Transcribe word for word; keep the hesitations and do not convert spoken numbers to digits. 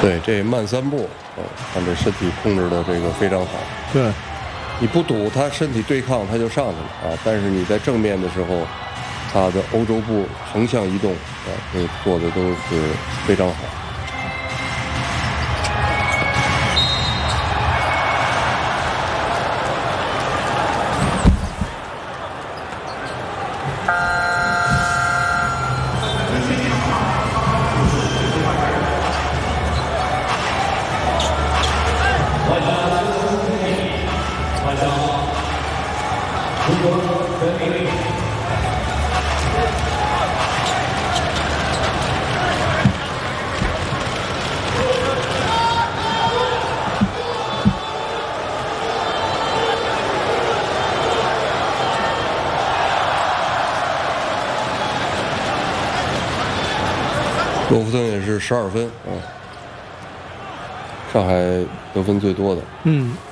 对，这慢三步，呃，看这身体控制的这个非常好。 对， 你不堵他身体对抗，他就上去了啊。但是你在正面的时候，他的欧洲步横向移动啊，这做的都是非常好。罗弗森也是十二分啊，上海得分最多的。 嗯。